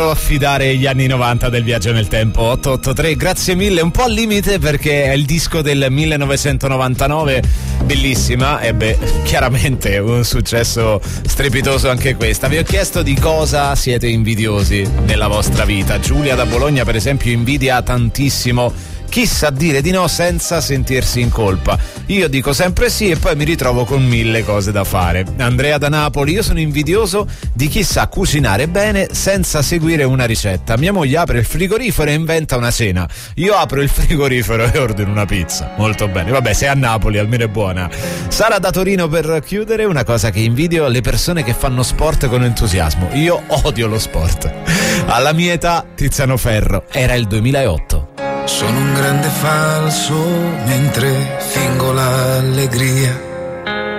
affidare gli anni 90 del viaggio nel tempo. 883, grazie mille, un po' al limite perché è il disco del 1999, bellissima, e chiaramente un successo strepitoso anche questa. Vi ho chiesto di cosa siete invidiosi nella vostra vita. Giulia da Bologna per esempio invidia tantissimo chi sa dire di no senza sentirsi in colpa. Io dico sempre sì e poi mi ritrovo con 1000 cose da fare. Andrea da Napoli, io sono invidioso di chi sa cucinare bene senza seguire una ricetta. Mia moglie apre il frigorifero e inventa una cena. Io apro il frigorifero e ordino una pizza. Molto bene, vabbè, sei a Napoli, almeno è buona. Sara da Torino per chiudere, una cosa che invidio: le persone che fanno sport con entusiasmo. Io odio lo sport. Alla mia età, Tiziano Ferro, era il 2008. Sono un grande falso mentre fingo l'allegria.